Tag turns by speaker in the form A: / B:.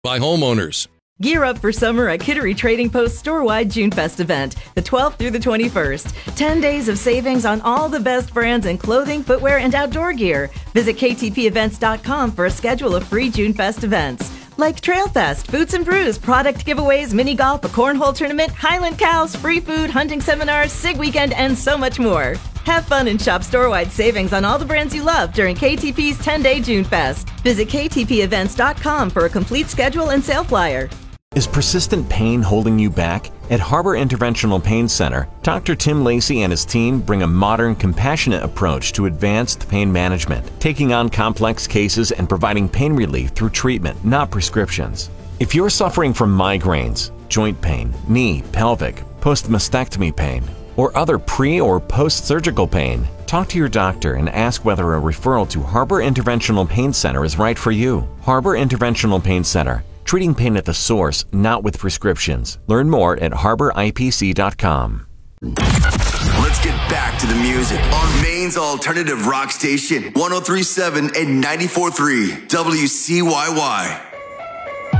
A: by homeowners.
B: Gear up for summer at Kittery Trading Post store-wide June Fest event, the 12th through the 21st. 10 days of savings on all the best brands in clothing, footwear, and outdoor gear. Visit ktpevents.com for a schedule of free June Fest events, like Trail Fest, Boots and Brews, product giveaways, mini golf, a cornhole tournament, Highland Cows, free food, hunting seminars, SIG weekend, and so much more. Have fun and shop store-wide savings on all the brands you love during KTP's 10-day June Fest. Visit ktpevents.com for a complete schedule and sale flyer.
C: Is persistent pain holding you back? At Harbor Interventional Pain Center, Dr. Tim Lacey and his team bring a modern, compassionate approach to advanced pain management, taking on complex cases and providing pain relief through treatment, not prescriptions. If you're suffering from migraines, joint pain, knee, pelvic, post-mastectomy pain, or other pre- or post-surgical pain, talk to your doctor and ask whether a referral to Harbor Interventional Pain Center is right for you. Harbor Interventional Pain Center, treating pain at the source, not with prescriptions. Learn more at harboripc.com.
D: Let's get back to the music on Maine's alternative rock station, 103.7 and 94.3 WCYY.